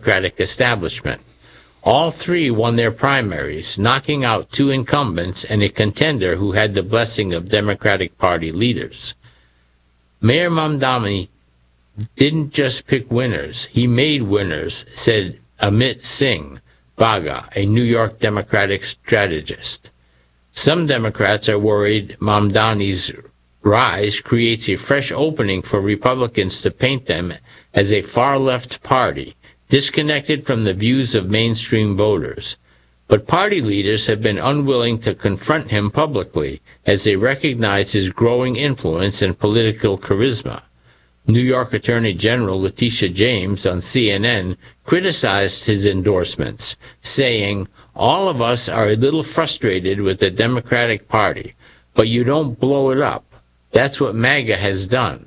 Democratic establishment. All three won their primaries, knocking out two incumbents and a contender who had the blessing of Democratic Party leaders. Mayor Mamdani didn't just pick winners, he made winners, said Amit Singh Baga, a New York Democratic strategist. Some Democrats are worried Mamdani's rise creates a fresh opening for Republicans to paint them as a far-left party, disconnected from the views of mainstream voters. But party leaders have been unwilling to confront him publicly, as they recognize his growing influence and political charisma. New York Attorney General Letitia James on CNN criticized his endorsements, saying, "All of us are a little frustrated with the Democratic Party, but you don't blow it up. That's what MAGA has done."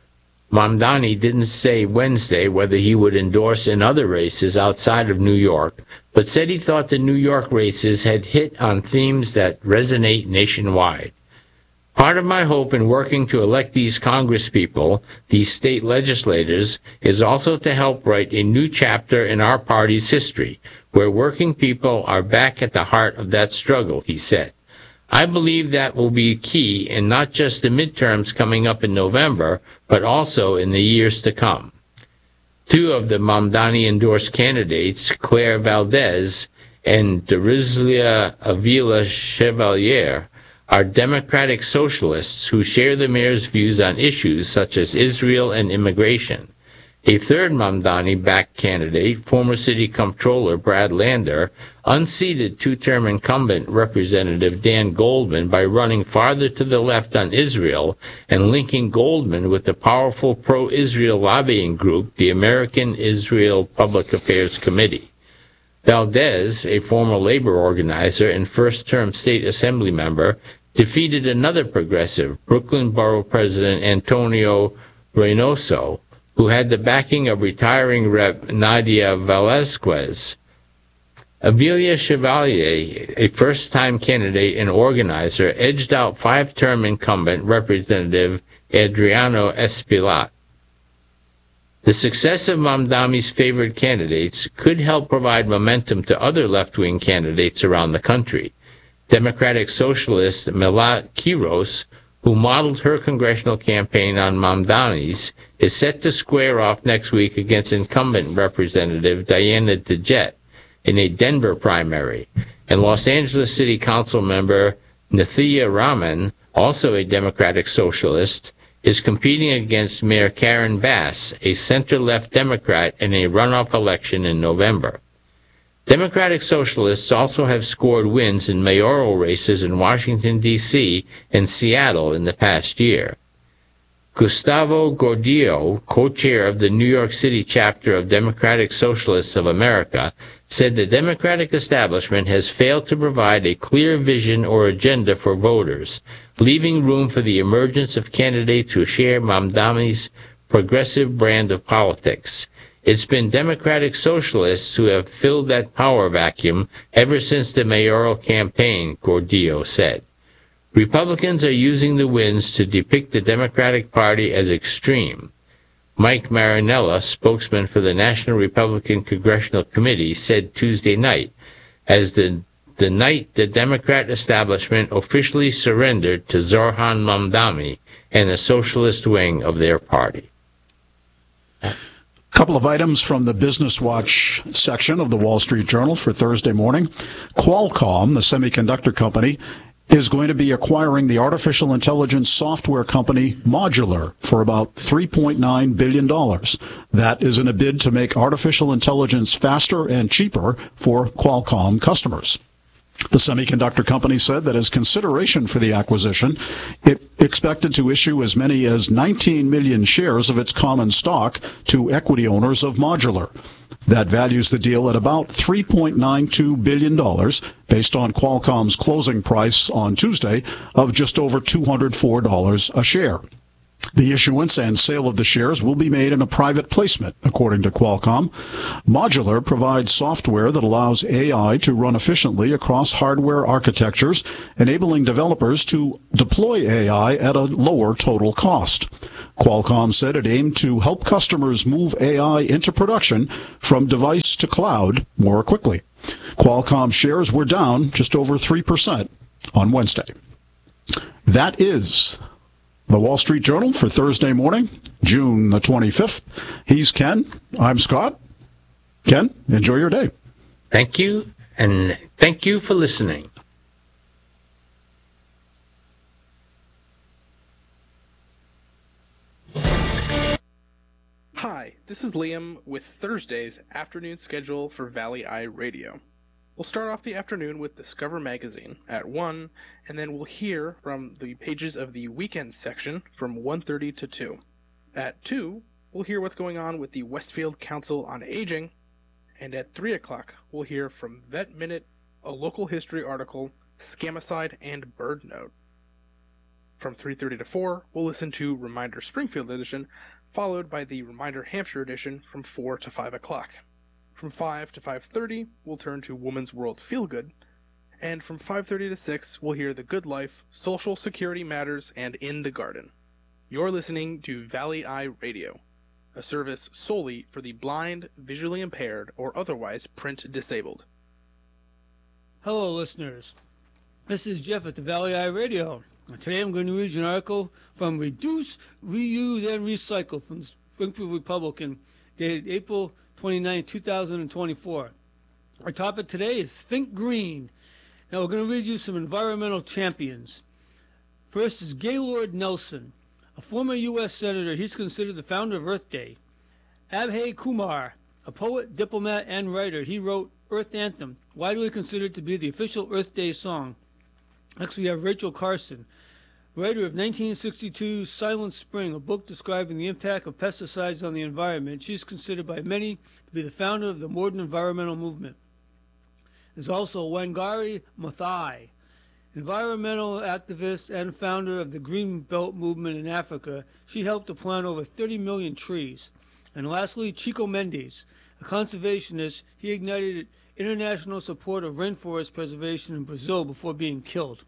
Mamdani didn't say Wednesday whether he would endorse in other races outside of New York, but said he thought the New York races had hit on themes that resonate nationwide. "Part of my hope in working to elect these congresspeople, these state legislators, is also to help write a new chapter in our party's history, where working people are back at the heart of that struggle," he said. "I believe that will be key in not just the midterms coming up in November, but also in the years to come." Two of the Mamdani-endorsed candidates, Claire Valdez and Derislia Avila Chevalier, are Democratic socialists who share the mayor's views on issues such as Israel and immigration. A third Mamdani-backed candidate, former city comptroller Brad Lander, unseated two-term incumbent Representative Dan Goldman by running farther to the left on Israel and linking Goldman with the powerful pro-Israel lobbying group, the American Israel Public Affairs Committee. Valdez, a former labor organizer and first-term state assembly member, defeated another progressive, Brooklyn Borough President Antonio Reynoso, who had the backing of retiring Rep. Nadia Velasquez. Avilia Chevalier, a first-time candidate and organizer, edged out five-term incumbent Representative Adriano Espilat. The success of Mamdani's favored candidates could help provide momentum to other left-wing candidates around the country. Democratic socialist Melat Kiros, who modeled her congressional campaign on Mamdani's, is set to square off next week against incumbent Representative Diana DeJet in a Denver primary, and Los Angeles City Council member Nathia Rahman, also a Democratic socialist, is competing against Mayor Karen Bass, a center-left Democrat, in a runoff election in November. Democratic socialists also have scored wins in mayoral races in Washington, D.C. and Seattle in the past year. Gustavo Gordillo, co-chair of the New York City chapter of Democratic Socialists of America, said the Democratic establishment has failed to provide a clear vision or agenda for voters, leaving room for the emergence of candidates who share Mamdani's progressive brand of politics. It's been Democratic socialists who have filled that power vacuum ever since the mayoral campaign, Gordillo said. Republicans are using the wins to depict the Democratic Party as extreme. Mike Marinella, spokesman for the National Republican Congressional Committee, said Tuesday night, as the night the Democrat establishment officially surrendered to Zohran Mamdani and the socialist wing of their party. Couple of items from the Business Watch section of the Wall Street Journal for Thursday morning. Qualcomm, the semiconductor company, is going to be acquiring the artificial intelligence software company Modular for about $3.9 billion. That is in a bid to make artificial intelligence faster and cheaper for Qualcomm customers. The semiconductor company said that as consideration for the acquisition, it expected to issue as many as 19 million shares of its common stock to equity owners of Modular. That values the deal at about $3.92 billion, based on Qualcomm's closing price on Tuesday of just over $204 a share. The issuance and sale of the shares will be made in a private placement, according to Qualcomm. Modular provides software that allows AI to run efficiently across hardware architectures, enabling developers to deploy AI at a lower total cost. Qualcomm said it aimed to help customers move AI into production from device to cloud more quickly. Qualcomm shares were down just over 3% on Wednesday. That is the Wall Street Journal for Thursday morning, June the 25th. He's Ken. I'm Scott. Ken, enjoy your day. Thank you, and thank you for listening. Hi, this is Liam with Thursday's afternoon schedule for Valley Eye Radio. We'll start off the afternoon with Discover Magazine at 1, and then we'll hear from the pages of the weekend section from 1:30 to 2. At 2, we'll hear what's going on with the Westfield Council on Aging, and at 3 o'clock, we'll hear from Vet Minute, a local history article, Scamicide, and Bird Note. From 3:30 to 4, we'll listen to Reminder Springfield Edition, followed by the Reminder Hampshire Edition from 4 to 5 o'clock. From 5 to 5:30, we'll turn to Woman's World Feelgood, and from 5:30 to 6, we'll hear The Good Life, Social Security Matters, and In the Garden. You're listening to Valley Eye Radio, a service solely for the blind, visually impaired, or otherwise print disabled. Hello, listeners. This is Jeff at the Valley Eye Radio. Today I'm going to read you an article from Reduce, Reuse, and Recycle from the Springfield Republican, dated April 29, 2024. Our topic today is Think Green. Now we're going to read you some environmental champions. First is Gaylord Nelson, a former U.S. Senator. He's considered the founder of Earth Day. Abhay Kumar, a poet, diplomat, and writer. He wrote Earth Anthem, widely considered to be the official Earth Day song. Next we have Rachel Carson, writer of 1962's Silent Spring, a book describing the impact of pesticides on the environment. She's considered by many to be the founder of the modern environmental movement. There's also Wangari Maathai, environmental activist and founder of the Green Belt movement in Africa. She helped to plant over 30 million trees. And lastly, Chico Mendes, a conservationist. He ignited international support of rainforest preservation in Brazil before being killed.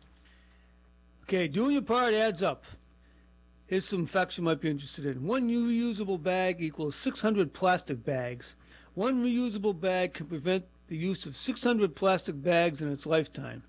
Okay, doing your part adds up. Here's some facts you might be interested in. One reusable bag equals 600 plastic bags. One reusable bag can prevent the use of 600 plastic bags in its lifetime.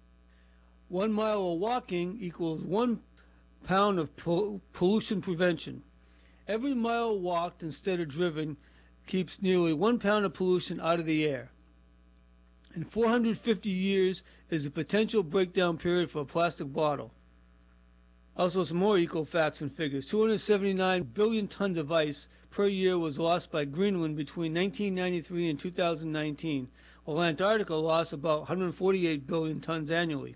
1 mile of walking equals 1 pound of pollution prevention. Every mile walked instead of driven keeps nearly 1 pound of pollution out of the air. And 450 years is the potential breakdown period for a plastic bottle. Also, some more eco facts and figures. 279 billion tons of ice per year was lost by Greenland between 1993 and 2019, while Antarctica lost about 148 billion tons annually.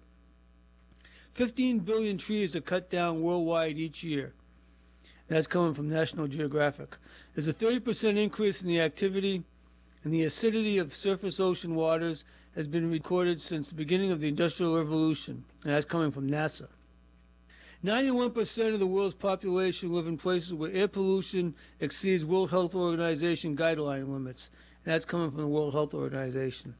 15 billion trees are cut down worldwide each year. That's coming from National Geographic. There's a 30% increase in the activity and the acidity of surface ocean waters has been recorded since the beginning of the Industrial Revolution, and that's coming from NASA. 91% of the world's population live in places where air pollution exceeds World Health Organization guideline limits, and that's coming from the World Health Organization.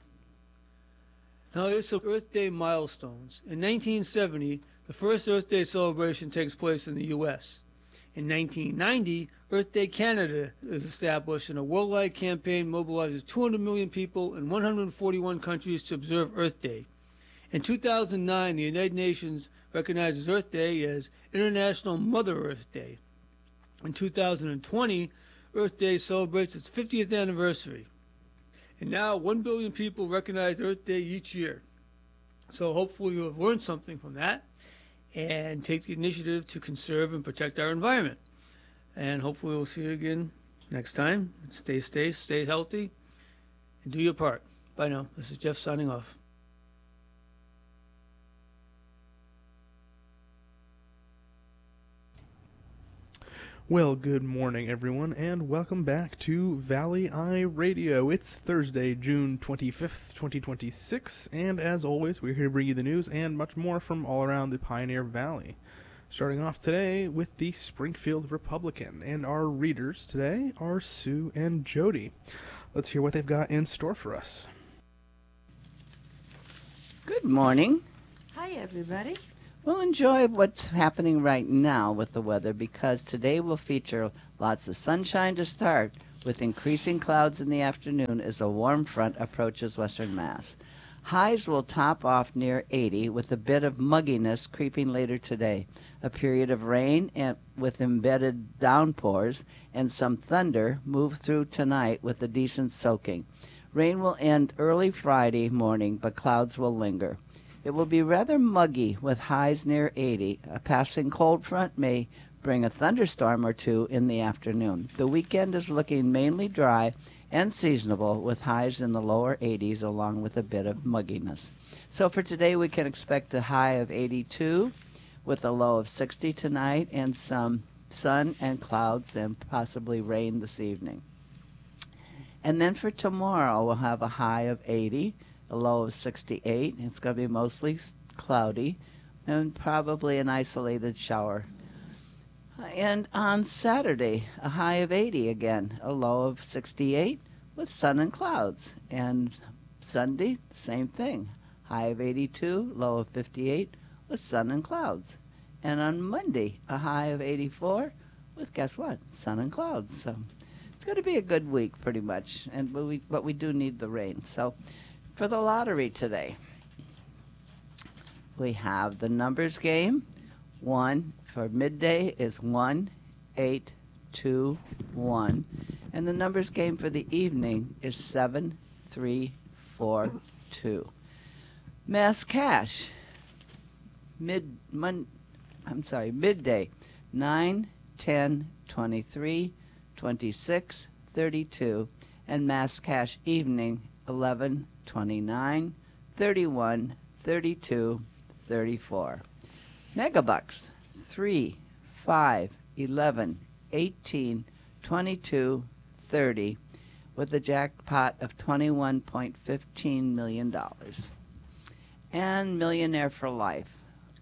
Now here's some Earth Day milestones. In 1970, the first Earth Day celebration takes place in the U.S. In 1990, Earth Day Canada is established, and a worldwide campaign mobilizes 200 million people in 141 countries to observe Earth Day. In 2009, the United Nations recognizes Earth Day as International Mother Earth Day. In 2020, Earth Day celebrates its 50th anniversary. And now 1 billion people recognize Earth Day each year. So hopefully you have learned something from that and take the initiative to conserve and protect our environment. And hopefully we'll see you again next time. Stay healthy, and do your part. Bye now. This is Jeff signing off. Well, good morning, everyone, and welcome back to Valley Eye Radio. It's Thursday, June 25th, 2026, and as always, we're here to bring you the news and much more from all around the Pioneer Valley. Starting off today with the Springfield Republican, and our readers today are Sue and Jody. Let's hear what they've got in store for us. Good morning. Hi, everybody. We'll enjoy what's happening right now with the weather because today will feature lots of sunshine to start with increasing clouds in the afternoon as a warm front approaches western Mass. Highs will top off near 80 with a bit of mugginess creeping later today. A period of rain and with embedded downpours and some thunder move through tonight with a decent soaking. Rain will end early Friday morning, but clouds will linger. It will be rather muggy with highs near 80. A passing cold front may bring a thunderstorm or two in the afternoon. The weekend is looking mainly dry and seasonable with highs in the lower 80s along with a bit of mugginess. So for today we can expect a high of 82 with a low of 60 tonight and some sun and clouds and possibly rain this evening. And then for tomorrow we'll have a high of 80, a low of 68. It's going to be mostly cloudy and probably an isolated shower. And on Saturday, a high of 80 again, a low of 68 with sun and clouds. And Sunday, same thing, high of 82, low of 58 with sun and clouds. And on Monday, a high of 84 with, guess what, sun and clouds. So it's going to be a good week pretty much, but we do need the rain. So for the lottery today, we have the numbers game. 1 for midday is 1, 8, 2, 1. And the numbers game for the evening is 7, 3, 4, 2. Mass cash, midday, 9, 10, 23, 26, 32. And mass cash evening, 11, 29, 31, 32, 34. Megabucks, 3, 5, 11, 18, 22, 30, with a jackpot of $21.15 million. And Millionaire for Life,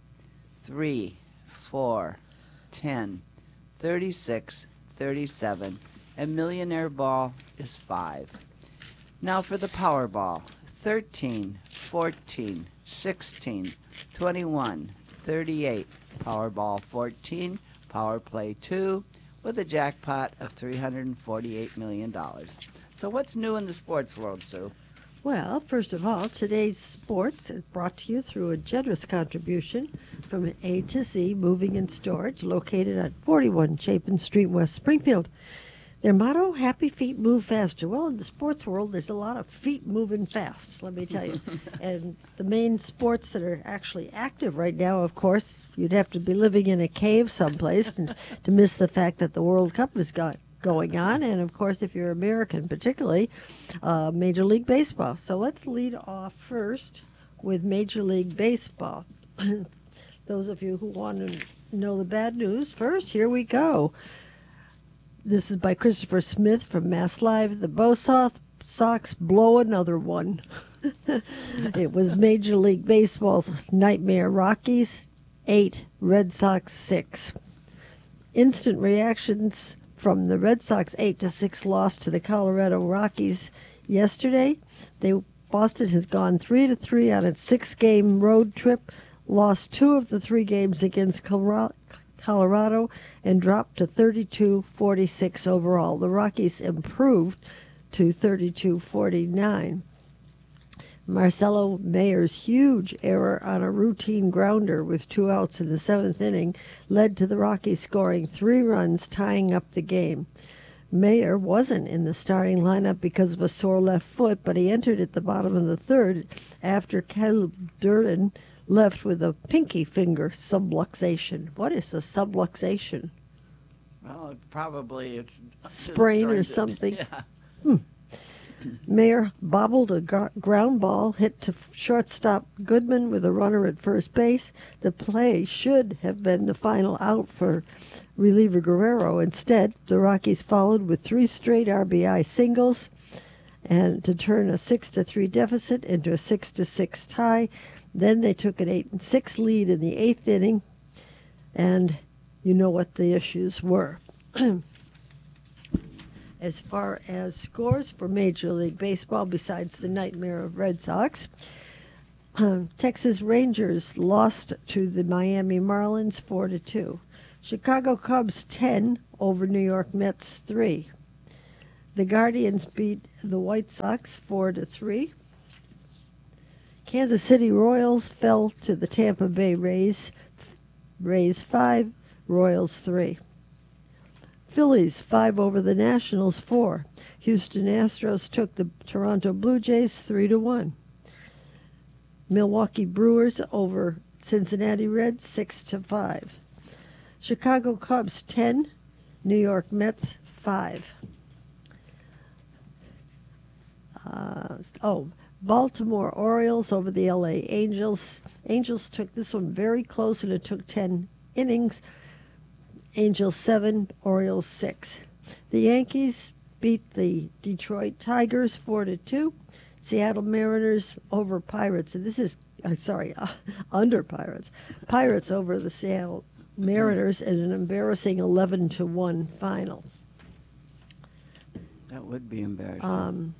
3, 4, 10, 36, 37, and Millionaire Ball is 5. Now for the Powerball, 13, 14, 16, 21, 38, Powerball 14, Power Play 2, with a jackpot of $348 million. So what's new in the sports world, Sue? Well, first of all, today's sports is brought to you through a generous contribution from A to Z Moving and Storage, located at 41 Chapin Street, West Springfield. Their motto, happy feet move faster. Well, in the sports world, there's a lot of feet moving fast, let me tell you. And the main sports that are actually active right now, of course, you'd have to be living in a cave someplace to miss the fact that the World Cup is going on. And, of course, if you're American particularly, Major League Baseball. So let's lead off first with Major League Baseball. Those of you who want to know the bad news, first, here we go. This is by Christopher Smith from Mass Live. The Bo Sox blow another one. It was Major League Baseball's nightmare. Rockies 8, Red Sox 6. Instant reactions from the Red Sox 8-6 loss to the Colorado Rockies yesterday. Boston has gone 3-3 on its 6-game road trip, lost 2 of the 3 games against Colorado, and dropped to 32-46 overall. The Rockies improved to 32-49. Marcelo Mayer's huge error on a routine grounder with 2 outs in the 7th inning led to the Rockies scoring 3 runs, tying up the game. Mayer wasn't in the starting lineup because of a sore left foot, but he entered at the bottom of the 3rd after Caleb Durden left with a pinky finger subluxation. What is a subluxation? Well, probably it's sprain or something. Yeah. Mayer bobbled a ground ball hit to shortstop Goodman with a runner at first base. The play should have been the final out for reliever Guerrero. Instead, the Rockies followed with 3 straight RBI singles and to turn a 6-3 deficit into a 6-6 tie. Then they took an 8-6 lead in the 8th inning. and you know what the issues were. As far as scores for Major League Baseball, besides the nightmare of Red Sox, Texas Rangers lost to the Miami Marlins 4-2. Chicago Cubs 10 over New York Mets 3. The Guardians beat the White Sox 4-3. Kansas City Royals fell to the Tampa Bay Rays 5, Royals 3. Phillies 5 over the Nationals 4. Houston Astros took the Toronto Blue Jays 3-1. Milwaukee Brewers over Cincinnati Reds 6-5. Chicago Cubs 10, New York Mets 5. Baltimore Orioles over the LA Angels. Angels took this one very close, and it took 10 innings. Angels 7, Orioles 6. The Yankees beat the Detroit Tigers 4-2. Seattle Mariners over Pirates, and this is under Pirates. Pirates over the Seattle Mariners in an embarrassing 11-1 final. That would be embarrassing.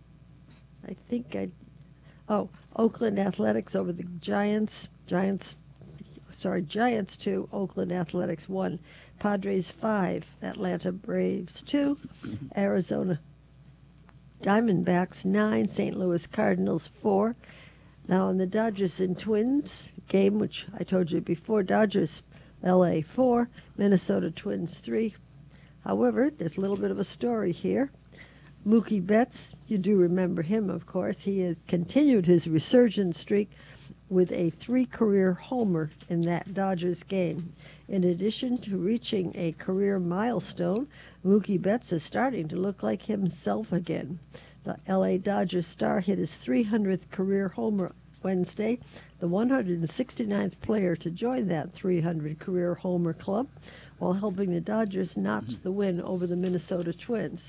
Oakland Athletics over the Giants. Giants 2, Oakland Athletics 1. Padres 5, Atlanta Braves 2. Arizona Diamondbacks 9, St. Louis Cardinals 4. Now in the Dodgers and Twins game, which I told you before, Dodgers LA 4, Minnesota Twins 3. However, there's a little bit of a story here. Mookie Betts, you do remember him, of course. He has continued his resurgent streak with a 3-career homer in that Dodgers game. In addition to reaching a career milestone, Mookie Betts is starting to look like himself again. The LA Dodgers star hit his 300th career homer Wednesday, the 169th player to join that 300 career homer club, while helping the Dodgers notch the win over the Minnesota Twins.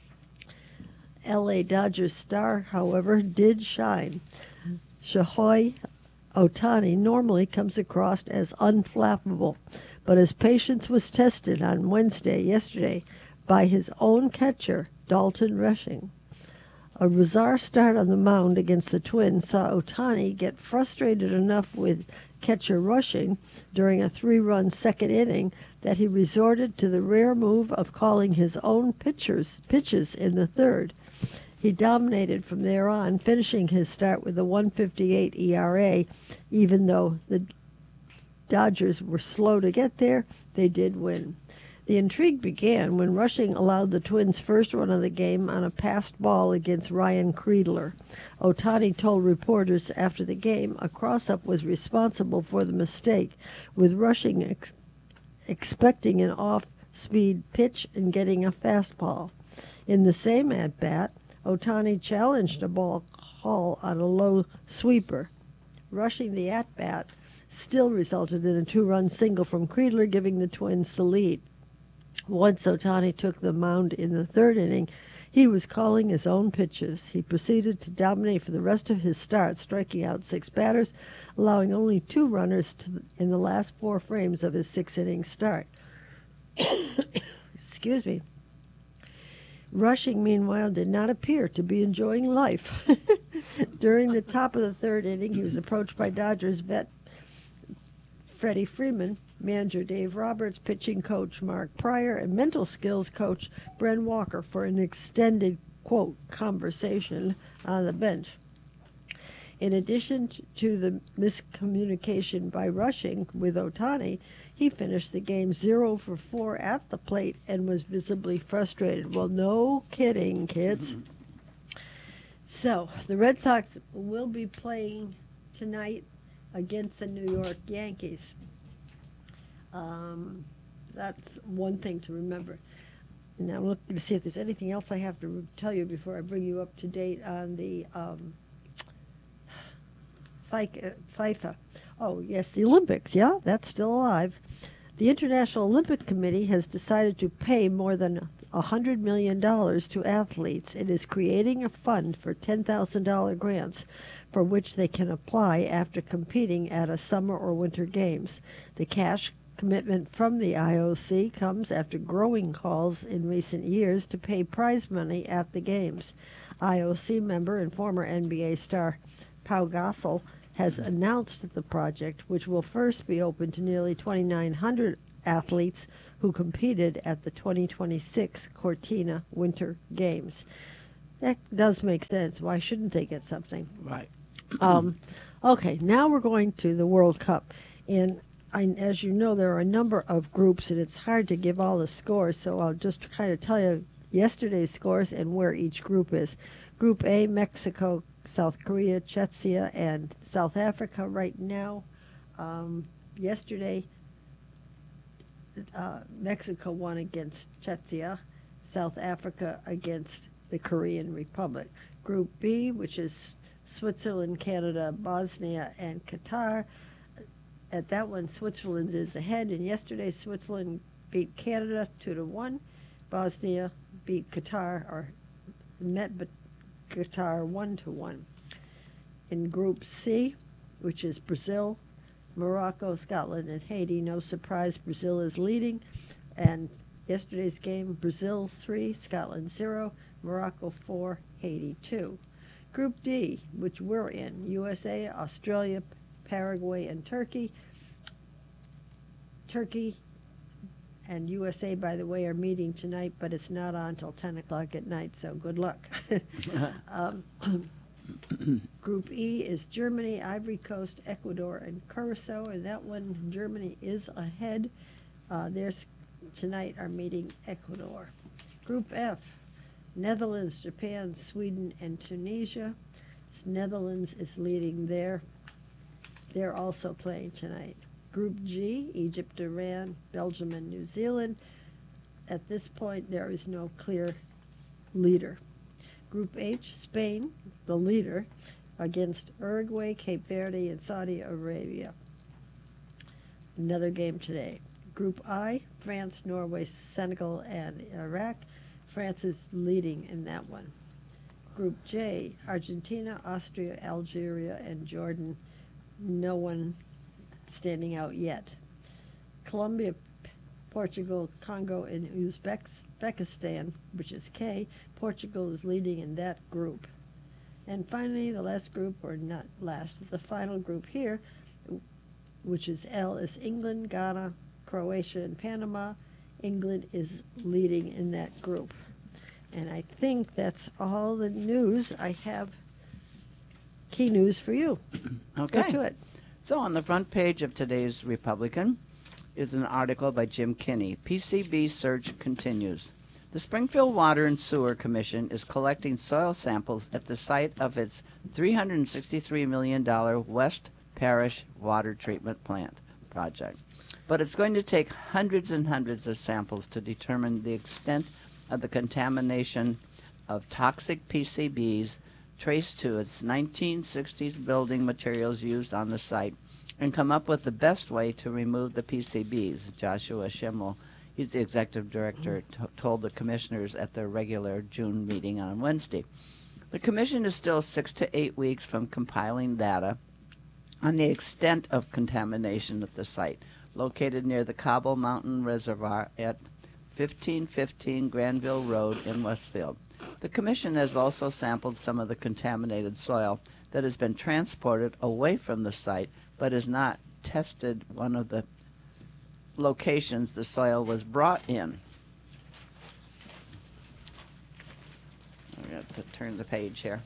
LA Dodgers star, however, did shine. Shohei Ohtani normally comes across as unflappable, but his patience was tested on yesterday, by his own catcher, Dalton Rushing. A bizarre start on the mound against the Twins saw Ohtani get frustrated enough with catcher Rushing during a 3-run second inning that he resorted to the rare move of calling his own pitches in the third. He dominated from there on, finishing his start with a 1.58 ERA. Even though the Dodgers were slow to get there, they did win. The intrigue began when Rushing allowed the Twins' first run of the game on a passed ball against Ryan Kreidler. Ohtani told reporters after the game a cross-up was responsible for the mistake, with Rushing expecting an off-speed pitch and getting a fastball. In the same at-bat, Ohtani challenged a ball call on a low sweeper. Rushing the at-bat still resulted in a 2-run single from Kreidler, giving the Twins the lead. Once Ohtani took the mound in the third inning, he was calling his own pitches. He proceeded to dominate for the rest of his start, striking out 6 batters, allowing only 2 runners in the last 4 frames of his 6-inning start. Excuse me. Rushing, meanwhile, did not appear to be enjoying life. During the top of the third inning, he was approached by Dodgers vet Freddie Freeman, manager Dave Roberts, pitching coach Mark Pryor, and mental skills coach Bren Walker for an extended, quote, conversation on the bench. In addition to the miscommunication by Rushing with Ohtani, he finished the game 0 for 4 at the plate and was visibly frustrated. Well, no kidding, kids. So, the Red Sox will be playing tonight against the New York Yankees. That's one thing to remember. Now, I'm looking to see if there's anything else I have to tell you before I bring you up to date on the FIFA. Oh, yes, the Olympics. Yeah, that's still alive. The International Olympic Committee has decided to pay more than $100 million to athletes. It is creating a fund for $10,000 grants for which they can apply after competing at a summer or winter games. The cash Commitment from the IOC comes after growing calls in recent years to pay prize money at the games. IOC member and former NBA star Pau Gasol has announced the project, which will first be open to nearly 2,900 athletes who competed at the 2026 Cortina Winter Games. That does make sense. Why shouldn't they get something? Right. Okay, now we're going to the World Cup. And as you know, there are a number of groups, and it's hard to give all the scores, so I'll just kind of tell you yesterday's scores and where each group is. Group A, Mexico, South Korea, Czechia, and South Africa right now. Yesterday, Mexico won against Czechia, South Africa against the Korean Republic. Group B, which is Switzerland, Canada, Bosnia, and Qatar. At that one, Switzerland is ahead, and yesterday Switzerland beat Canada 2-1. Bosnia beat Qatar, or met Qatar 1-1. In Group C, which is Brazil, Morocco, Scotland, and Haiti, no surprise, Brazil is leading. And yesterday's game, Brazil 3, Scotland 0, Morocco 4, Haiti 2. Group D, which we're in, USA, Australia, Paraguay, and Turkey. Turkey and USA, by the way, are meeting tonight, but it's not on until 10 o'clock at night, so good luck. Group E is Germany, Ivory Coast, Ecuador, and Curacao, and that one, Germany is ahead. There's tonight are meeting Ecuador. Group F, Netherlands, Japan, Sweden, and Tunisia. Netherlands is leading there. They're also playing tonight. Group G, Egypt, Iran, Belgium, and New Zealand. At this point, there is no clear leader. Group H, Spain, the leader, against Uruguay, Cape Verde, and Saudi Arabia. Another game today. Group I, France, Norway, Senegal, and Iraq. France is leading in that one. Group J, Argentina, Austria, Algeria, and Jordan. No one standing out yet. Colombia, Portugal, Congo, and Uzbekistan, which is K. Portugal is leading in that group. And finally, the last group, or not last, the final group here, which is L, is England, Ghana, Croatia, and Panama. England is leading in that group. And I think that's all the news. I have key news for you. Okay. Go to it. So on the front page of today's Republican is an article by Jim Kinney. PCB surge continues. The Springfield Water and Sewer Commission is collecting soil samples at the site of its $363 million West Parish Water Treatment Plant project. But it's going to take hundreds and hundreds of samples to determine the extent of the contamination of toxic PCBs traced to its 1960s building materials used on the site and come up with the best way to remove the PCBs. Joshua Schimmel, he's the executive director, told the commissioners at their regular June meeting on Wednesday. The commission is still 6 to 8 weeks from compiling data on the extent of contamination at the site, located near the Cobble Mountain Reservoir at 1515 Granville Road in Westfield. The commission has also sampled some of the contaminated soil that has been transported away from the site, but has not tested one of the locations the soil was brought in. I'm going to turn the page here.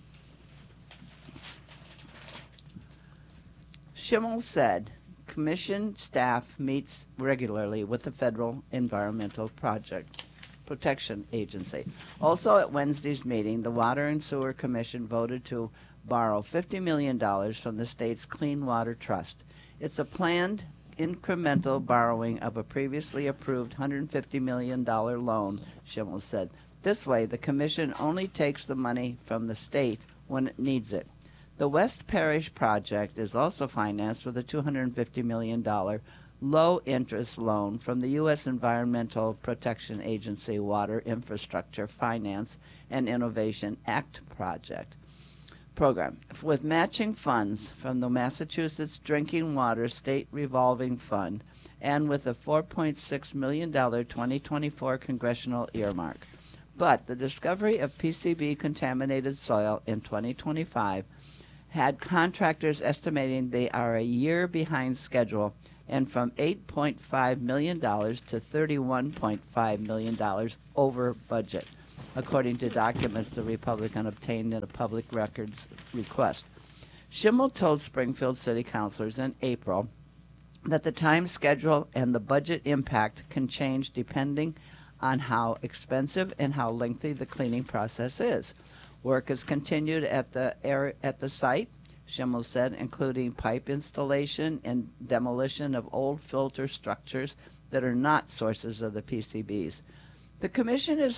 Schimmel said, Commission staff meets regularly with the Federal Environmental Protection Agency. Also at Wednesday's meeting, the Water and Sewer Commission voted to borrow $50 million from the state's Clean Water Trust. It's a planned incremental borrowing of a previously approved $150 million loan, Schimmel said. This way, the commission only takes the money from the state when it needs it. The West Parish project is also financed with a $250 million low-interest loan from the U.S. Environmental Protection Agency Water Infrastructure Finance and Innovation Act project. program with matching funds from the Massachusetts Drinking Water State Revolving Fund and with a $4.6 million 2024 congressional earmark. But the discovery of PCB contaminated soil in 2025 had contractors estimating they are a year behind schedule and from $8.5 million to $31.5 million over budget, according to documents the Republican obtained in a public records request. Schimmel told Springfield City Councilors in April that the time schedule and the budget impact can change depending on how expensive and how lengthy the cleaning process is. Work is continued at the site, Schimmel said, including pipe installation and demolition of old filter structures that are not sources of the PCBs. The commission is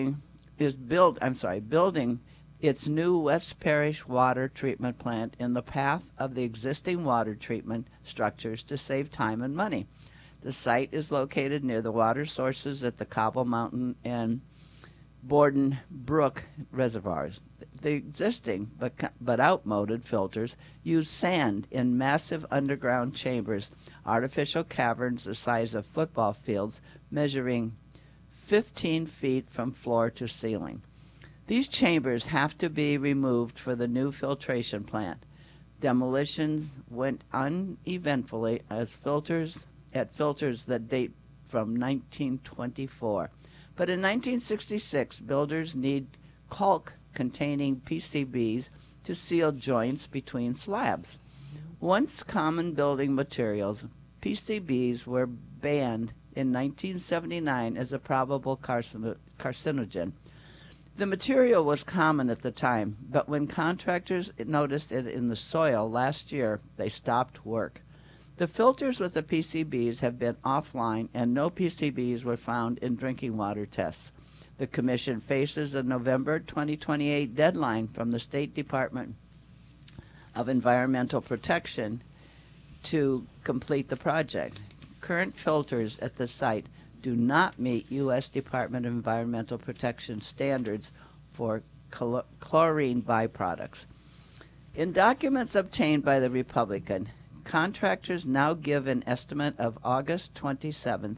building its new West Parish water treatment plant in the path of the existing water treatment structures to save time and money. The site is located near the water sources at the Cobble Mountain and Borden Brook reservoirs. The existing but outmoded filters use sand in massive underground chambers, artificial caverns the size of football fields, measuring 15 feet from floor to ceiling. These chambers have to be removed for the new filtration plant. Demolitions went uneventfully as filters that date from 1924. But in 1966, builders need caulk containing PCBs to seal joints between slabs. Once common building materials, PCBs were banned in 1979 as a probable carcinogen. The material was common at the time, but when contractors noticed it in the soil last year, they stopped work. The filters with the PCBs have been offline, and no PCBs were found in drinking water tests. The Commission faces a November 2028 deadline from the State Department of Environmental Protection to complete the project. Current filters at the site do not meet U.S. Department of Environmental Protection standards for chlorine byproducts. In documents obtained by the Republican, contractors now give an estimate of August 27,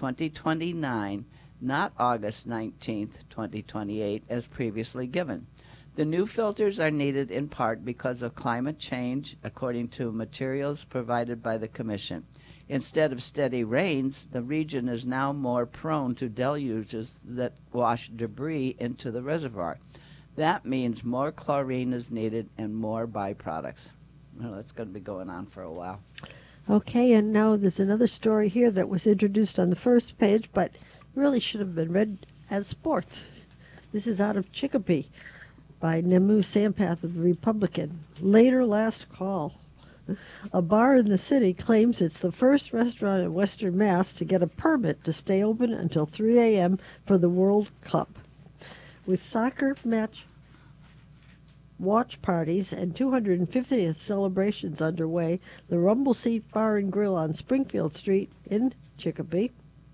2029, not August 19, 2028, as previously given. The new filters are needed in part because of climate change, according to materials provided by the Commission. Instead of steady rains, the region is now more prone to deluges that wash debris into the reservoir. That means more chlorine is needed and more byproducts. Well, that's going to be going on for a while. Okay, and now there's another story here that was introduced on the first page, but really should have been read as sports. This is out of Chicopee by Nemu Sampath of the Republican. Later last call. A bar in the city claims it's the first restaurant in Western Mass to get a permit to stay open until 3 a.m. for the World Cup. With soccer match watch parties and 250th celebrations underway, the Rumble Seat Bar and Grill on Springfield Street in Chicopee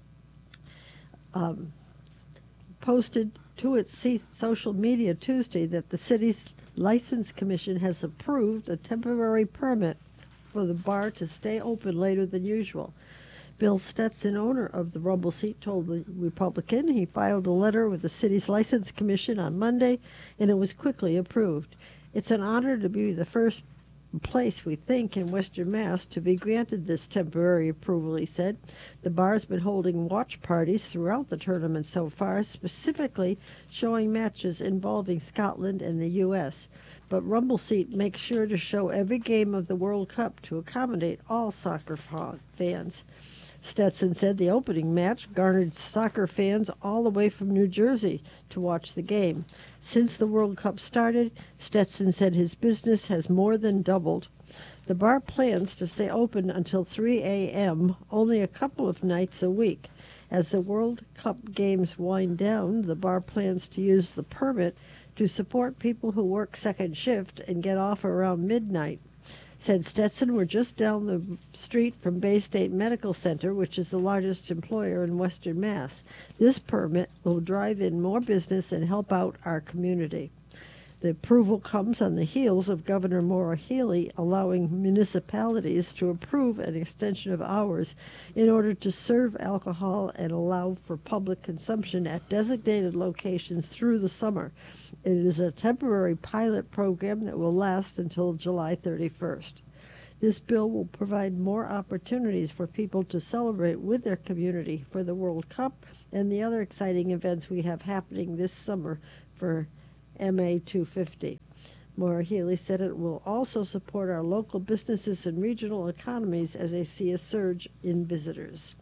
posted to its social media Tuesday that the city's License Commission has approved a temporary permit for the bar to stay open later than usual. Bill Stetson, owner of the Rumble Seat, told the Republican he filed a letter with the city's License Commission on Monday, and it was quickly approved. It's an honor to be the first place, we think, in Western Mass to be granted this temporary approval, he said. The bar's been holding watch parties throughout the tournament so far, specifically showing matches involving Scotland and the U.S., but Rumble Seat makes sure to show every game of the World Cup to accommodate all soccer fans. Stetson said the opening match garnered soccer fans all the way from New Jersey to watch the game. Since the World Cup started, Stetson said his business has more than doubled. The bar plans to stay open until 3 a.m., only a couple of nights a week. As the World Cup games wind down, the bar plans to use the permit to support people who work second shift and get off around midnight. Said Stetson, we're just down the street from Bay State Medical Center, which is the largest employer in Western Mass. This permit will drive in more business and help out our community. The approval comes on the heels of Governor Maura Healey allowing municipalities to approve an extension of hours in order to serve alcohol and allow for public consumption at designated locations through the summer. It is a temporary pilot program that will last until July 31st. This bill will provide more opportunities for people to celebrate with their community for the World Cup and the other exciting events we have happening this summer for MA 250. Maura Healey said it will also support our local businesses and regional economies as they see a surge in visitors.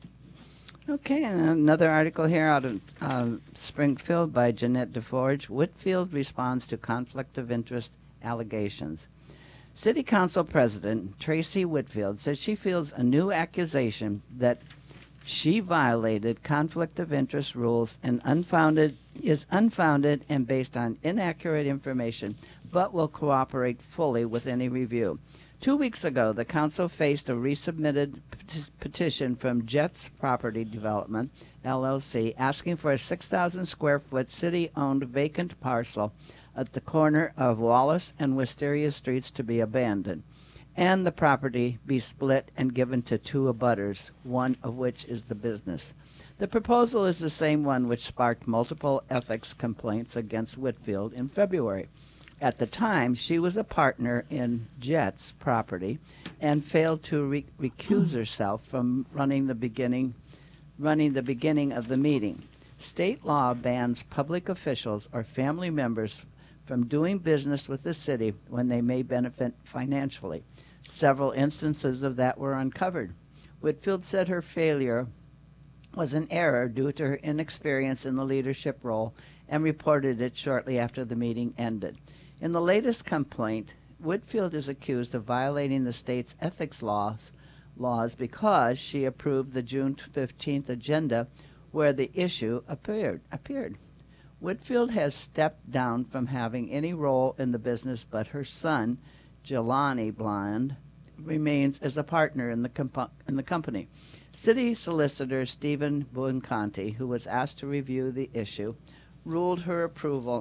Okay, and another article here out of Springfield by Jeanette DeForge. Whitfield responds to conflict of interest allegations. City Council President Tracy Whitfield says she feels a new accusation that she violated conflict of interest rules and is unfounded and based on inaccurate information, but will cooperate fully with any review. 2 weeks ago, the council faced a resubmitted petition from Jets Property Development, LLC, asking for a 6,000 square foot city-owned vacant parcel at the corner of Wallace and Wisteria Streets to be abandoned, and the property be split and given to two abutters, one of which is the business. The proposal is the same one which sparked multiple ethics complaints against Whitfield in February. At the time, she was a partner in Jets Property and failed to recuse herself from running the beginning of the meeting. State law bans public officials or family members from doing business with the city when they may benefit financially. Several instances of that were uncovered. Whitfield said her failure was an error due to her inexperience in the leadership role and reported it shortly after the meeting ended. In the latest complaint, Whitfield is accused of violating the state's ethics laws because she approved the June 15th agenda where the issue appeared. Whitfield has stepped down from having any role in the business, but her son, Jelani Bland, remains as a partner in the company. City Solicitor Stephen Buonconti, who was asked to review the issue, ruled her approval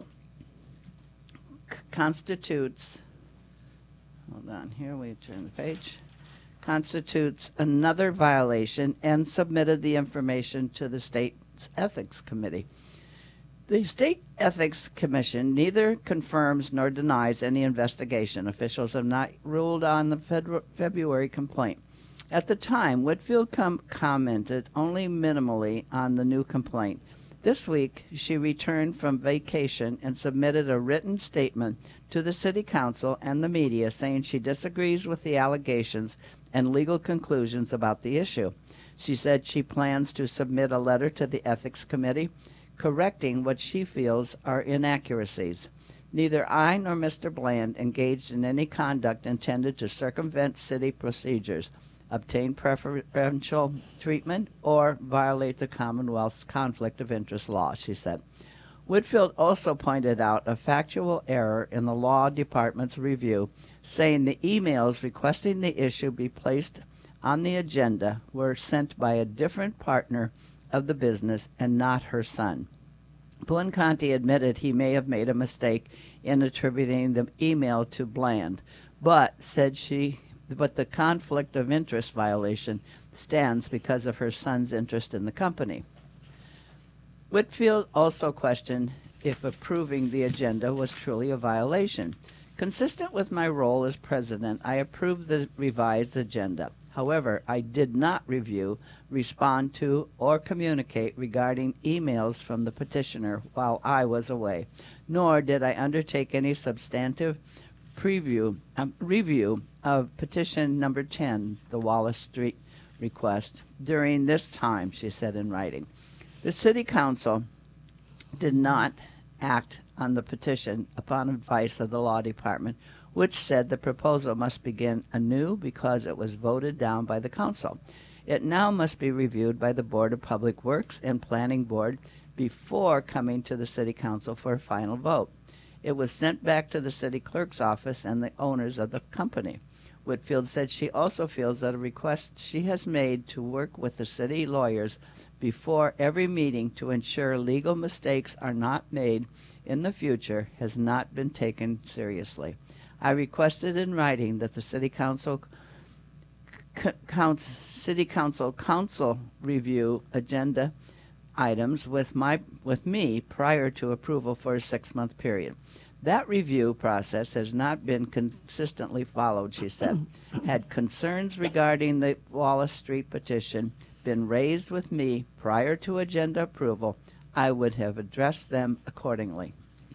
constitutes another violation and submitted the information to the state's ethics committee. The State Ethics Commission neither confirms nor denies any investigation. Officials have not ruled on the February complaint. At the time, Whitfield commented only minimally on the new complaint. This week, she returned from vacation and submitted a written statement to the City Council and the media saying she disagrees with the allegations and legal conclusions about the issue. She said she plans to submit a letter to the Ethics Committee correcting what she feels are inaccuracies. Neither I nor Mr. Bland engaged in any conduct intended to circumvent city procedures, obtain preferential treatment, or violate the Commonwealth's conflict of interest law, she said. Whitfield also pointed out a factual error in the law department's review, saying the emails requesting the issue be placed on the agenda were sent by a different partner of the business and not her son. Buonconti admitted he may have made a mistake in attributing the email to Bland, but said the conflict of interest violation stands because of her son's interest in the company. Whitfield also questioned if approving the agenda was truly a violation. Consistent with my role as president, I approved the revised agenda. However, I did not review, respond to, or communicate regarding emails from the petitioner while I was away, nor did I undertake any substantive review of petition number 10, the Wallace Street request, during this time, she said in writing. The City Council did not act on the petition upon advice of the Law Department, which said the proposal must begin anew because it was voted down by the Council. It now must be reviewed by the Board of Public Works and Planning Board before coming to the City Council for a final vote. It was sent back to the City Clerk's office and the owners of the company. Whitfield said she also feels that a request she has made to work with the city lawyers before every meeting to ensure legal mistakes are not made in the future has not been taken seriously. I requested in writing that the City Council review agenda items with me prior to approval for a 6-month period. That review process has not been consistently followed, she said. Had concerns regarding the Wallace Street petition been raised with me prior to agenda approval, I would have addressed them accordingly.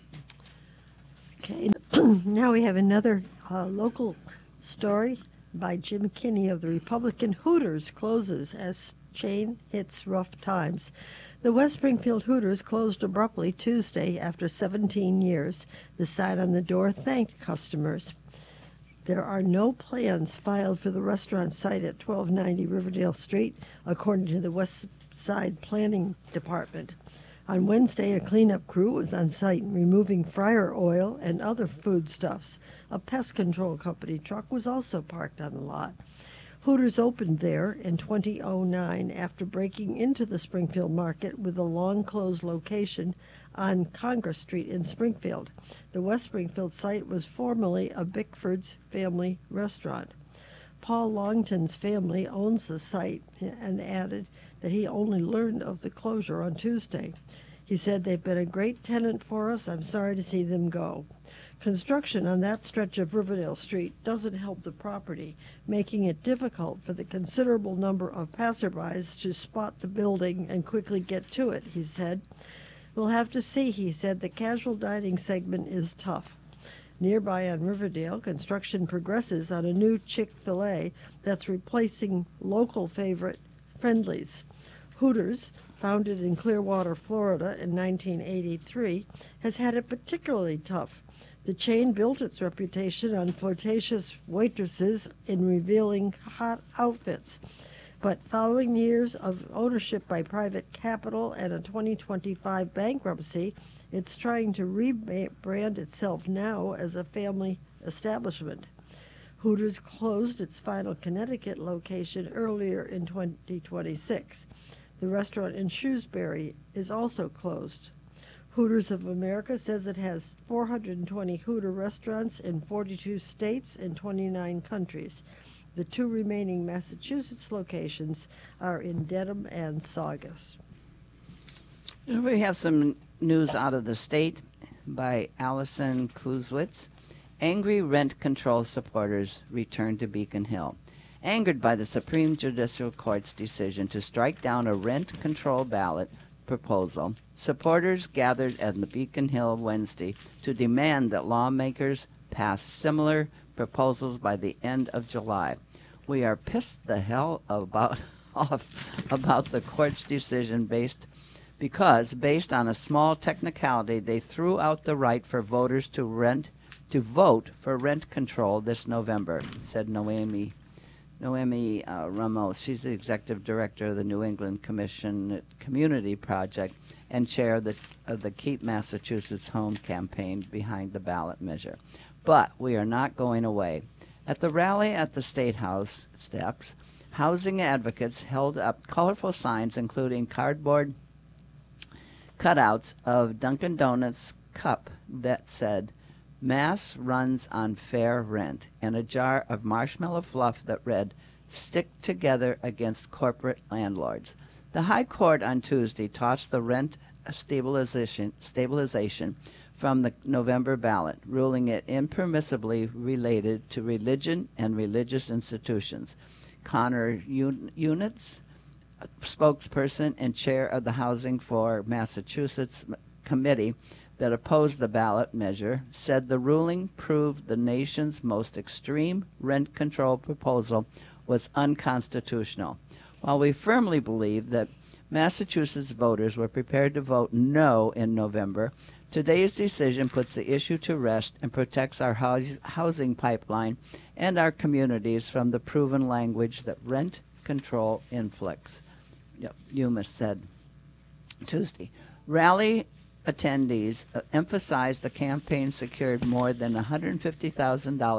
Okay, now we have another local story by Jim Kinney of the Republican. Hooters closes as chain hits rough times. The West Springfield Hooters closed abruptly Tuesday after 17 years. The sign on the door thanked customers. There are no plans filed for the restaurant site at 1290 Riverdale Street, according to the West Side Planning Department. On Wednesday, a cleanup crew was on site removing fryer oil and other foodstuffs. A pest control company truck was also parked on the lot. Hooters opened there in 2009 after breaking into the Springfield market with a long-closed location on Congress Street in Springfield. The West Springfield site was formerly a Bickford's family restaurant. Paul Longton's family owns the site and added that he only learned of the closure on Tuesday. He said, "They've been a great tenant for us. I'm sorry to see them go." Construction on that stretch of Riverdale Street doesn't help the property, making it difficult for the considerable number of passerbys to spot the building and quickly get to it, he said. "We'll have to see," he said. "The casual dining segment is tough." Nearby on Riverdale, construction progresses on a new Chick-fil-A that's replacing local favorite Friendly's. Hooters, founded in Clearwater, Florida in 1983, has had it particularly tough. The chain built its reputation on flirtatious waitresses in revealing hot outfits. But following years of ownership by private capital and a 2025 bankruptcy, it's trying to rebrand itself now as a family establishment. Hooters closed its final Connecticut location earlier in 2026. The restaurant in Shrewsbury is also closed. Hooters of America says it has 420 Hooter restaurants in 42 states and 29 countries. The two remaining Massachusetts locations are in Dedham and Saugus. We have some news out of the state by Allison Kuzwitz. Angry rent control supporters return to Beacon Hill. Angered by the Supreme Judicial Court's decision to strike down a rent control ballot proposal, supporters gathered at the Beacon Hill Wednesday to demand that lawmakers pass similar proposals by the end of July. "We are pissed the hell off about the court's decision because based on a small technicality, they threw out the right for voters to vote for rent control this November," said Noemi Ramos. She's the executive director of the New England Community Project and chair of the Keep Massachusetts Home campaign behind the ballot measure. "But we are not going away." At the rally at the State House steps, housing advocates held up colorful signs including cardboard cutouts of Dunkin' Donuts cup that said, "Mass runs on fair rent," and a jar of marshmallow fluff that read, "Stick together against corporate landlords." The High Court on Tuesday tossed the rent stabilization from the November ballot, ruling it impermissibly related to religion and religious institutions. Connor Units, spokesperson and chair of the Housing for Massachusetts committee that opposed the ballot measure, said the ruling proved the nation's most extreme rent control proposal was unconstitutional. While we firmly believe that Massachusetts voters were prepared to vote no in November, today's decision puts the issue to rest and protects our housing pipeline and our communities from the proven language that rent control inflicts, Umas said Tuesday. Rally attendees emphasized the campaign secured more than $150,000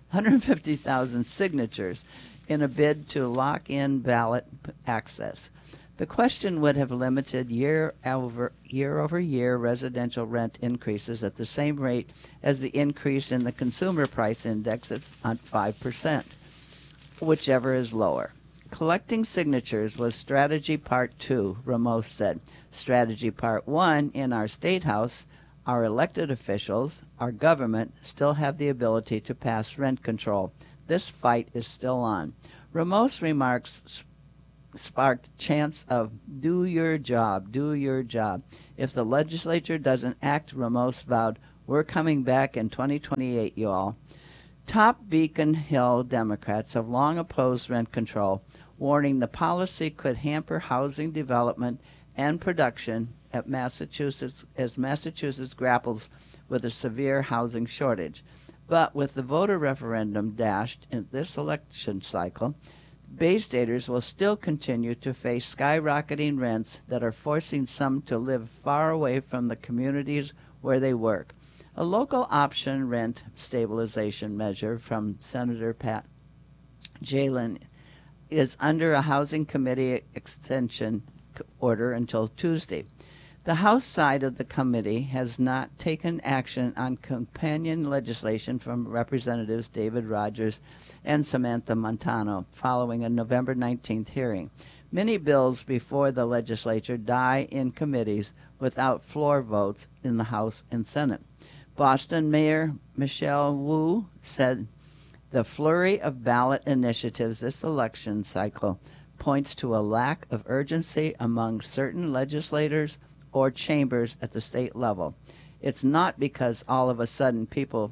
150,000 signatures in a bid to lock in ballot access. The question would have limited year-over-year residential rent increases at the same rate as the increase in the consumer price index at 5%, whichever is lower. Collecting signatures was strategy part 2, Ramos said. Strategy part 1, in our state house, our elected officials, our government, still have the ability to pass rent control. This fight is still on. Ramos' remarks sparked chants of, do your job, do your job. If the legislature doesn't act, Ramos vowed, we're coming back in 2028, y'all. Top Beacon Hill Democrats have long opposed rent control, warning the policy could hamper housing development and production at Massachusetts as Massachusetts grapples with a severe housing shortage. But with the voter referendum dashed in this election cycle, Bay Staters will still continue to face skyrocketing rents that are forcing some to live far away from the communities where they work. A local option rent stabilization measure from Senator Pat Jalen is under a Housing Committee extension order until Tuesday. The House side of the committee has not taken action on companion legislation from Representatives David Rogers and Samantha Montano following a November 19th hearing. Many bills before the legislature die in committees without floor votes in the House and Senate. Boston Mayor Michelle Wu said the flurry of ballot initiatives this election cycle points to a lack of urgency among certain legislators or chambers at the state level. It's not because all of a sudden people,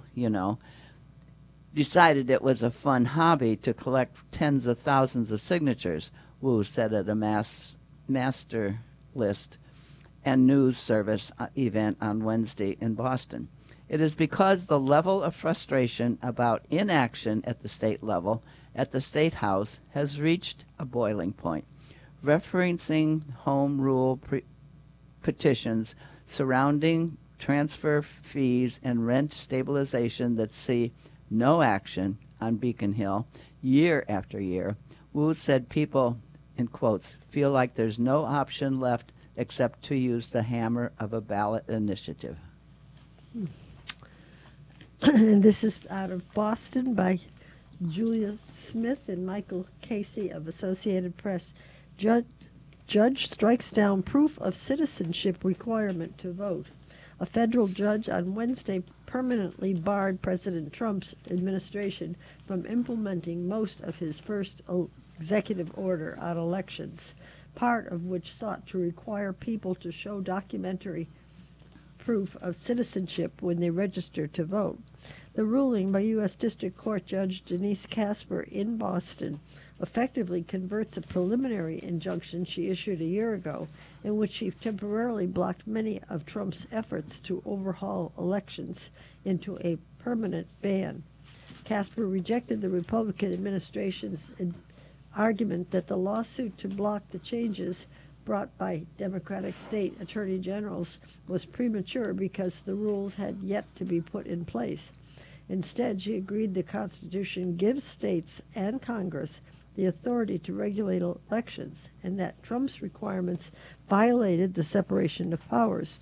decided it was a fun hobby to collect tens of thousands of signatures, Wu said at a master list and news service event on Wednesday in Boston. It is because the level of frustration about inaction at the state level, at the State House, has reached a boiling point. Referencing home rule petitions surrounding transfer fees and rent stabilization that see no action on Beacon Hill year after year, Wu said people, in quotes, feel like there's no option left except to use the hammer of a ballot initiative. And this is out of Boston by Julia Smith and Michael Casey of Associated Press. Judge strikes down proof of citizenship requirement to vote. A federal judge on Wednesday permanently barred President Trump's administration from implementing most of his first executive order on elections, part of which sought to require people to show documentary proof of citizenship when they register to vote. The ruling by U.S. District Court Judge Denise Casper in Boston effectively converts a preliminary injunction she issued a year ago in which she temporarily blocked many of Trump's efforts to overhaul elections into a permanent ban. Casper rejected the Republican administration's argument that the lawsuit to block the changes brought by Democratic state attorney generals was premature because the rules had yet to be put in place. Instead, she agreed the Constitution gives states and Congress the authority to regulate elections and that Trump's requirements violated the separation of powers.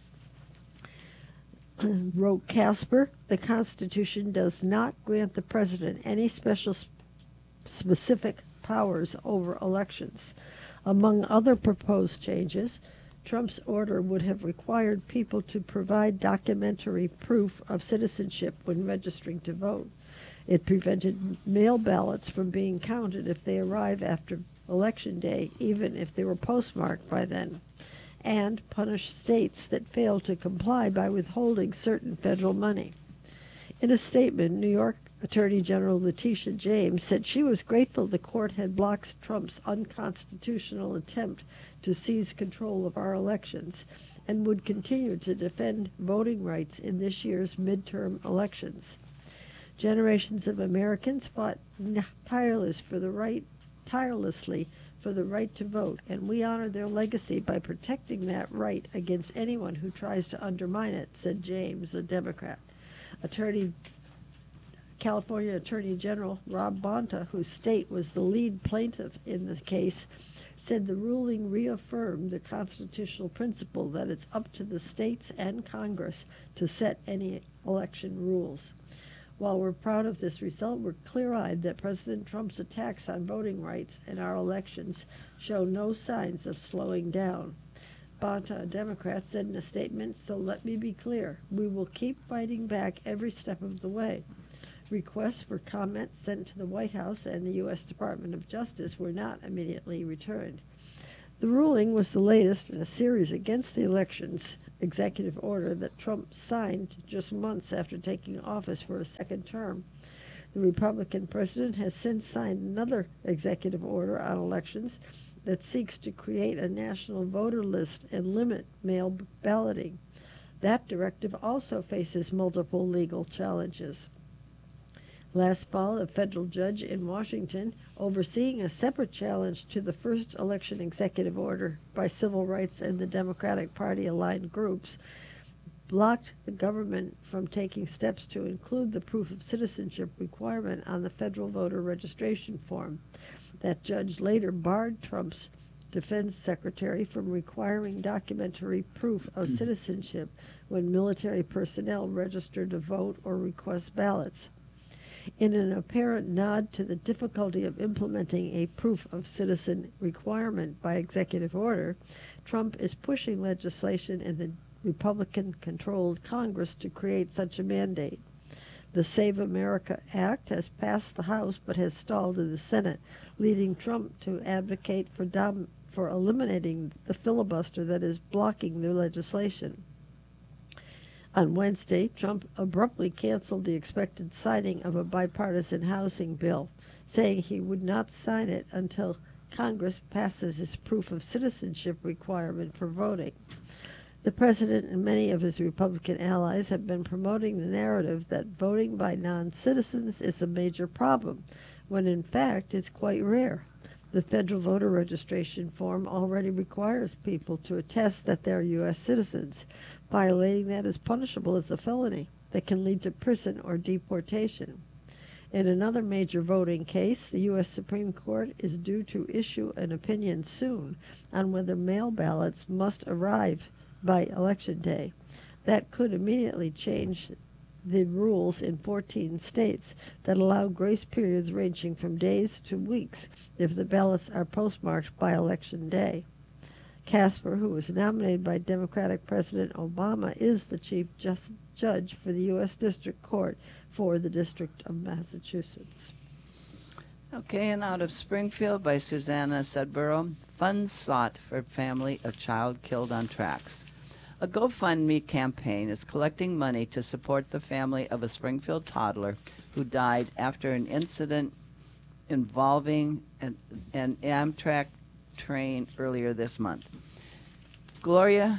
Wrote Casper, the Constitution does not grant the president any special specific powers over elections. Among other proposed changes, Trump's order would have required people to provide documentary proof of citizenship when registering to vote. It prevented mail ballots from being counted if they arrive after Election Day, even if they were postmarked by then, and punished states that failed to comply by withholding certain federal money. In a statement, New York Attorney General Letitia James said she was grateful the court had blocked Trump's unconstitutional attempt to seize control of our elections and would continue to defend voting rights in this year's midterm elections. Generations of Americans fought tirelessly for the right to vote, and we honor their legacy by protecting that right against anyone who tries to undermine it, said James, a Democrat. Attorney California Attorney General Rob Bonta, whose state was the lead plaintiff in the case, said the ruling reaffirmed the constitutional principle that it's up to the states and Congress to set any election rules. While we're proud of this result, we're clear-eyed that President Trump's attacks on voting rights in our elections show no signs of slowing down. Bonta, a Democrat, said in a statement, "So let me be clear, we will keep fighting back every step of the way." Requests for comment sent to the White House and the U.S. Department of Justice were not immediately returned. The ruling was the latest in a series against the elections executive order that Trump signed just months after taking office for a second term. The Republican president has since signed another executive order on elections that seeks to create a national voter list and limit mail balloting. That directive also faces multiple legal challenges. Last fall, a federal judge in Washington, overseeing a separate challenge to the first election executive order by civil rights and the Democratic Party-aligned groups, blocked the government from taking steps to include the proof of citizenship requirement on the federal voter registration form. That judge later barred Trump's defense secretary from requiring documentary proof of citizenship when military personnel register to vote or request ballots. In an apparent nod to the difficulty of implementing a proof of citizen requirement by executive order, Trump is pushing legislation in the Republican-controlled Congress to create such a mandate. The Save America Act has passed the House but has stalled in the Senate, leading Trump to advocate for eliminating the filibuster that is blocking the legislation. On Wednesday, Trump abruptly canceled the expected signing of a bipartisan housing bill, saying he would not sign it until Congress passes his proof of citizenship requirement for voting. The president and many of his Republican allies have been promoting the narrative that voting by non-citizens is a major problem, when in fact it's quite rare. The federal voter registration form already requires people to attest that they're U.S. citizens. Violating that is punishable as a felony that can lead to prison or deportation. In another major voting case, the U.S. Supreme Court is due to issue an opinion soon on whether mail ballots must arrive by Election Day. That could immediately change the rules in 14 states that allow grace periods ranging from days to weeks if the ballots are postmarked by Election Day. Casper, who was nominated by Democratic President Obama, is the chief judge for the U.S. District Court for the District of Massachusetts. Okay, and out of Springfield by Susanna Sudborough, funds sought for family of child killed on tracks. A GoFundMe campaign is collecting money to support the family of a Springfield toddler who died after an incident involving an Amtrak train earlier this month. Gloria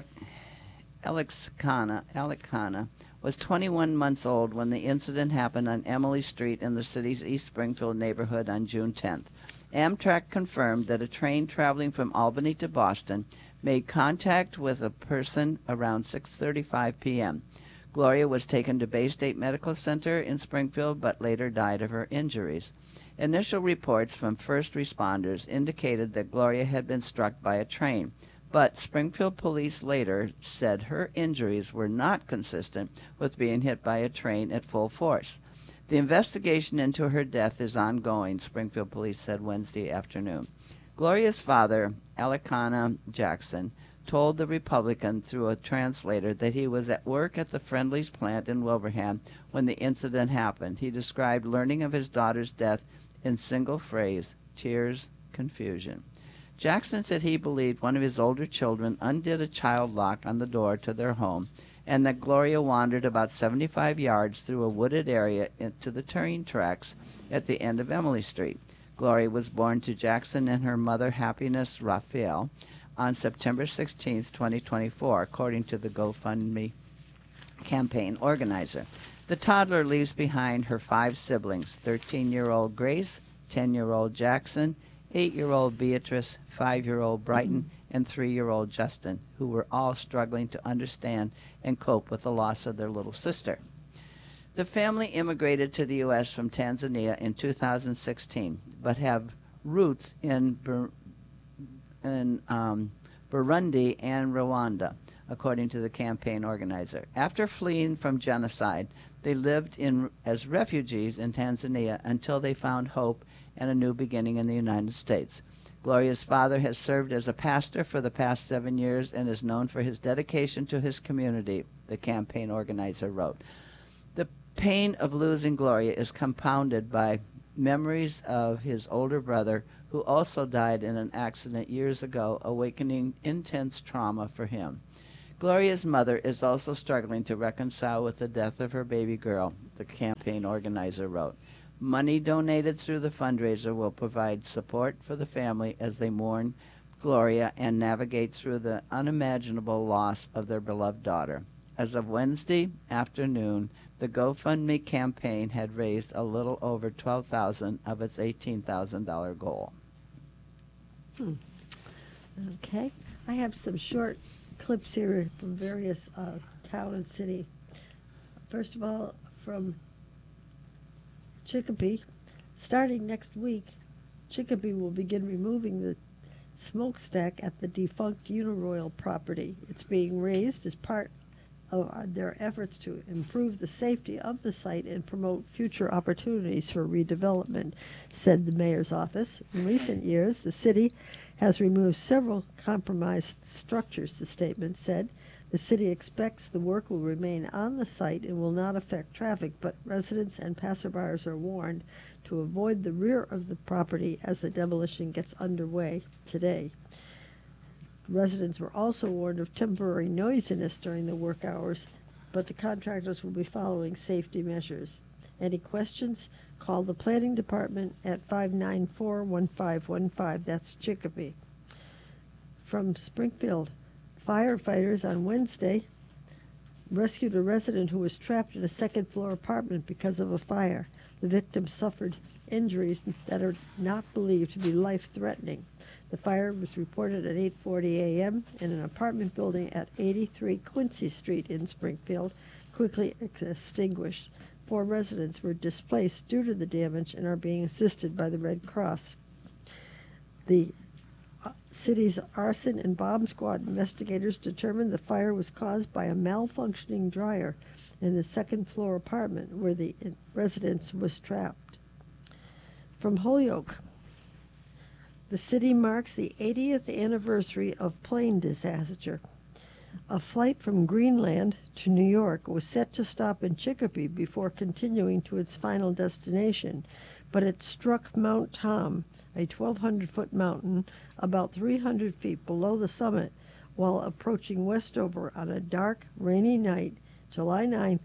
Alicana was 21 months old when the incident happened on Emily Street in the city's East Springfield neighborhood on June 10th. Amtrak confirmed that a train traveling from Albany to Boston made contact with a person around 6:35 p.m. Gloria was taken to Bay State Medical Center in Springfield but later died of her injuries. Initial reports from first responders indicated that Gloria had been struck by a train, but Springfield police later said her injuries were not consistent with being hit by a train at full force. The investigation into her death is ongoing, Springfield police said Wednesday afternoon. Gloria's father, Alicana Jackson, told the Republican through a translator that he was at work at the Friendly's plant in Wilbraham when the incident happened. He described learning of his daughter's death in single phrase, tears, confusion. Jackson said he believed one of his older children undid a child lock on the door to their home and that Gloria wandered about 75 yards through a wooded area into the train tracks at the end of Emily Street. Gloria was born to Jackson and her mother, Happiness Raphael, on September 16, 2024, according to the GoFundMe campaign organizer. The toddler leaves behind her 5 siblings, 13-year-old Grace, 10-year-old Jackson, 8-year-old Beatrice, 5-year-old Brighton, and 3-year-old Justin, who were all struggling to understand and cope with the loss of their little sister. The family immigrated to the U.S. from Tanzania in 2016, but have roots in Burundi and Rwanda, according to the campaign organizer. After fleeing from genocide, they lived as refugees in Tanzania until they found hope and a new beginning in the United States. Gloria's father has served as a pastor for the past 7 years and is known for his dedication to his community, the campaign organizer wrote. The pain of losing Gloria is compounded by memories of his older brother, who also died in an accident years ago, awakening intense trauma for him. Gloria's mother is also struggling to reconcile with the death of her baby girl, the campaign organizer wrote. Money donated through the fundraiser will provide support for the family as they mourn Gloria and navigate through the unimaginable loss of their beloved daughter. As of Wednesday afternoon, the GoFundMe campaign had raised a little over $12,000 of its $18,000 goal. Okay. I have some short clips here from various town and city. First of all, from Chicopee. Starting next week, Chicopee will begin removing the smokestack at the defunct Uniroyal property. It's being raised as part of their efforts to improve the safety of the site and promote future opportunities for redevelopment, said the mayor's office. In recent years, the city has removed several compromised structures, the statement said. The city expects the work will remain on the site and will not affect traffic, but residents and passerbyers are warned to avoid the rear of the property as the demolition gets underway today. Residents were also warned of temporary noisiness during the work hours, but the contractors will be following safety measures. Any questions? Call the planning department at 594-1515. That's Chicopee. From Springfield, firefighters on Wednesday rescued a resident who was trapped in a second-floor apartment because of a fire. The victim suffered injuries that are not believed to be life-threatening. The fire was reported at 8:40 a.m. in an apartment building at 83 Quincy Street in Springfield, quickly extinguished. 4 residents were displaced due to the damage and are being assisted by the Red Cross. The city's arson and bomb squad investigators determined the fire was caused by a malfunctioning dryer in the second-floor apartment where the residence was trapped. From Holyoke, the city marks the 80th anniversary of plane disaster. A flight from Greenland to New York was set to stop in Chicopee before continuing to its final destination, but it struck Mount Tom, a 1,200-foot mountain about 300 feet below the summit, while approaching Westover on a dark, rainy night, July 9,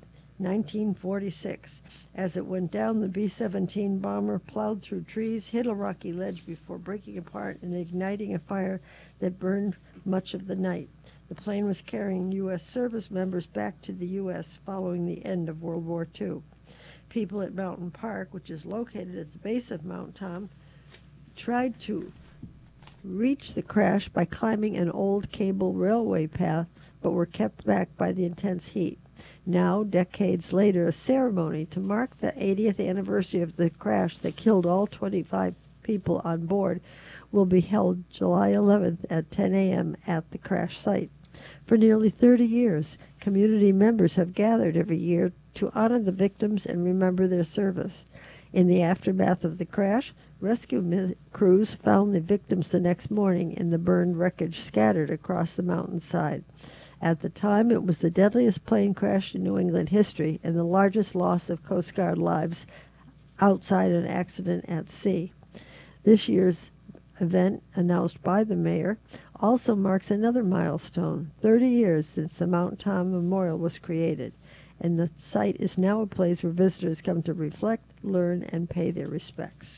1946. As it went down, the B-17 bomber plowed through trees, hit a rocky ledge before breaking apart and igniting a fire that burned much of the night. The plane was carrying U.S. service members back to the U.S. following the end of World War II. People at Mountain Park, which is located at the base of Mount Tom, tried to reach the crash by climbing an old cable railway path, but were kept back by the intense heat. Now, decades later, a ceremony to mark the 80th anniversary of the crash that killed all 25 people on board will be held July 11th at 10 a.m. at the crash site. For nearly 30 years, community members have gathered every year to honor the victims and remember their service. In the aftermath of the crash, rescue crews found the victims the next morning in the burned wreckage scattered across the mountainside. At the time, it was the deadliest plane crash in New England history and the largest loss of Coast Guard lives outside an accident at sea. This year's event, announced by the mayor, also marks another milestone, 30 years since the Mount Tom Memorial was created, and the site is now a place where visitors come to reflect, learn, and pay their respects.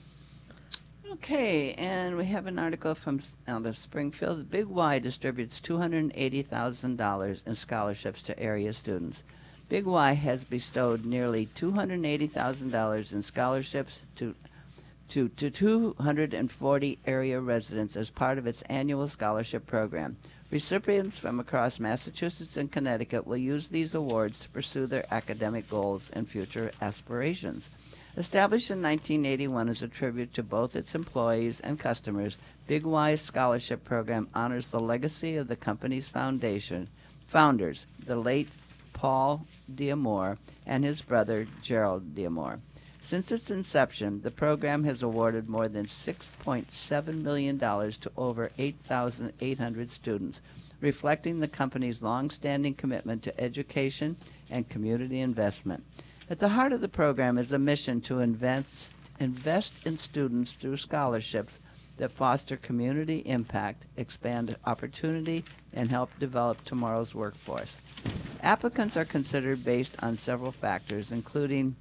Okay, and we have an article from out of Springfield. Big Y distributes $280,000 in scholarships to area students. Big Y has bestowed nearly $280,000 in scholarships to 240 area residents as part of its annual scholarship program. Recipients from across Massachusetts and Connecticut will use these awards to pursue their academic goals and future aspirations. Established in 1981 as a tribute to both its employees and customers, Big Y's scholarship program honors the legacy of the company's founders, the late Paul D'Amore and his brother Gerald D'Amore. Since its inception, the program has awarded more than $6.7 million to over 8,800 students, reflecting the company's long-standing commitment to education and community investment. At the heart of the program is a mission to invest in students through scholarships that foster community impact, expand opportunity, and help develop tomorrow's workforce. Applicants are considered based on several factors, including